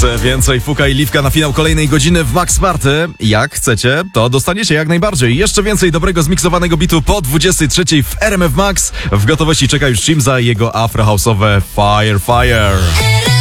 Jeszcze więcej Fuka i Liwka na finał kolejnej godziny w Max Party. Jak chcecie, to dostaniecie jak najbardziej. Jeszcze więcej dobrego zmiksowanego bitu po 23 w RMF Max. W gotowości czeka już Chimza i jego afrohouse'owe Fire Fire.